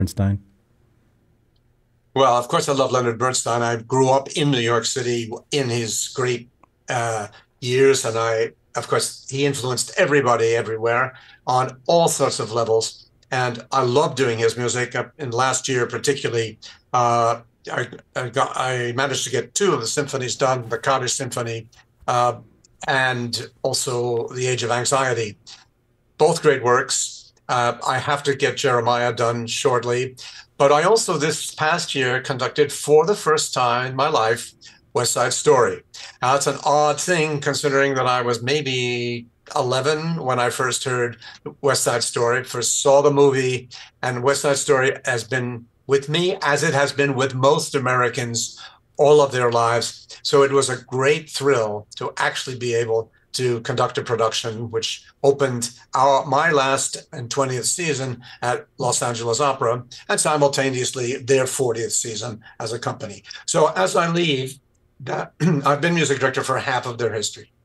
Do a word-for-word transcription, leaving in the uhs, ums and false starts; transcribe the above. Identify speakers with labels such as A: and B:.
A: Bernstein?
B: Well, of course, I love Leonard Bernstein. I grew up in New York City in his great uh, years, and I, of course, he influenced everybody everywhere on all sorts of levels. And I love doing his music. Uh, In last year, particularly, uh, I, I got I managed to get two of the symphonies done: the Kaddish Symphony uh, and also the Age of Anxiety. Both great works. Uh, I have to get Jeremiah done shortly. But I also, this past year, conducted for the first time in my life West Side Story. Now, it's an odd thing considering that I was maybe eleven when I first heard West Side Story, first saw the movie, and West Side Story has been with me as it has been with most Americans all of their lives. So it was a great thrill to actually be able to conduct a production which opened our my last and twentieth season at Los Angeles Opera and simultaneously their fortieth season as a company. So as I leave, that, I've been music director for half of their history.